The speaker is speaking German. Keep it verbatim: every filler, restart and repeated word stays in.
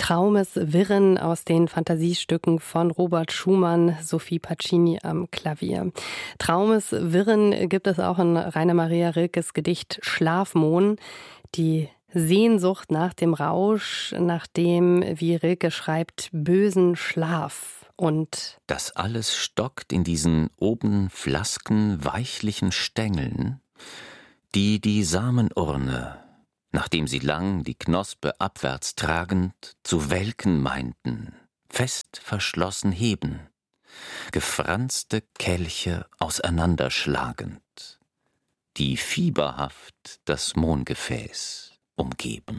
Traumeswirren aus den Fantasiestücken von Robert Schumann, Sophie Pacini am Klavier. Traumeswirren gibt es auch in Rainer Maria Rilkes Gedicht Schlafmohn. Die Sehnsucht nach dem Rausch, nach dem, wie Rilke schreibt, bösen Schlaf. Und das alles stockt in diesen oben flasken, weichlichen Stängeln, die die Samenurne, nachdem sie lang die Knospe abwärts tragend, zu welken meinten, fest verschlossen heben, gefranste Kelche auseinanderschlagend, die fieberhaft das Mohngefäß umgeben.